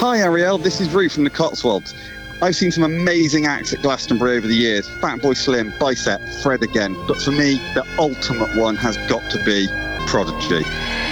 Hi Ariel, this is Rue from the Cotswolds. I've seen some amazing acts at Glastonbury over the years. Fatboy Slim, Bicep, Fred again. But for me, the ultimate one has got to be Prodigy.